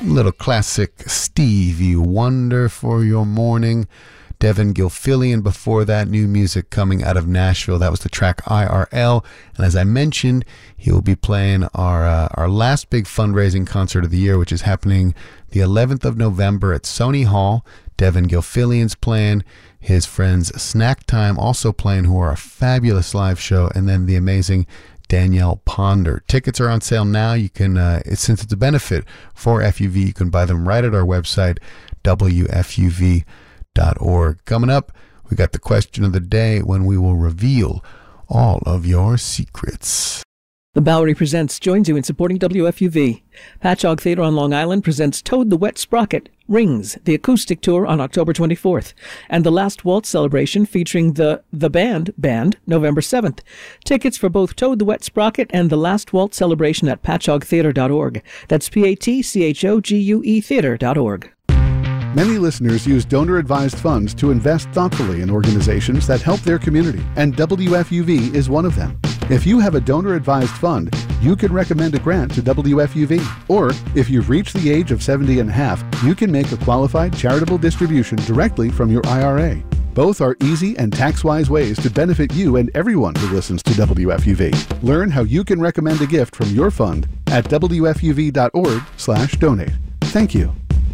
Little classic Stevie Wonder for your morning. Devin Gilfillian before that, new music coming out of Nashville. That was the track IRL. And as I mentioned, he will be playing our last big fundraising concert of the year, which is happening the 11th of November at Sony Hall. Devin Gilfillian's playing, his friends Snack Time also playing, who are a fabulous live show, and then the amazing Danielle Ponder. Tickets are on sale now. You can, since it's a benefit for FUV, you can buy them right at our website, WFUV.org. Coming up, we got the question of the day when we will reveal all of your secrets. The Bowery Presents joins you in supporting WFUV. Patchogue Theater on Long Island presents Toad the Wet Sprocket, Rings, the acoustic tour on October 24th, and the Last Waltz celebration featuring the Band, November 7th. Tickets for both Toad the Wet Sprocket and the Last Waltz celebration at patchoguetheater.org. That's PATCHOGUE theater.org. Many listeners use donor-advised funds to invest thoughtfully in organizations that help their community, and WFUV is one of them. If you have a donor-advised fund, you can recommend a grant to WFUV. Or, if you've reached the age of 70 and a half, you can make a qualified charitable distribution directly from your IRA. Both are easy and tax-wise ways to benefit you and everyone who listens to WFUV. Learn how you can recommend a gift from your fund at WFUV.org/donate. Thank you.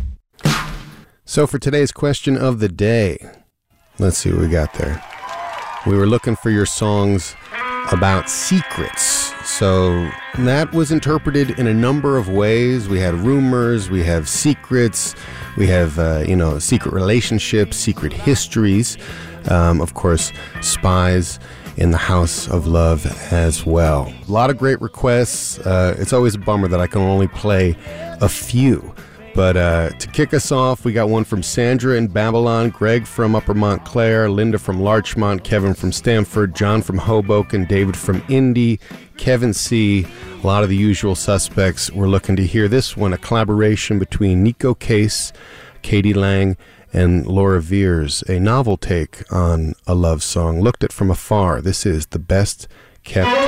So for today's question of the day, let's see what we got there. We were looking for your songs about secrets. So that was interpreted in a number of ways. We had rumors, we have secrets, we have, secret relationships, secret histories, of course, spies in the House of Love as well. A lot of great requests. It's always a bummer that I can only play a few. But to kick us off, we got one from Sandra in Babylon, Greg from Upper Montclair, Linda from Larchmont, Kevin from Stamford, John from Hoboken, David from Indy, Kevin C. A lot of the usual suspects. We're looking to hear this one, a collaboration between Nico Case, Katie Lang, and Laura Veers, a novel take on a love song. Looked at from afar. This is The Best Kept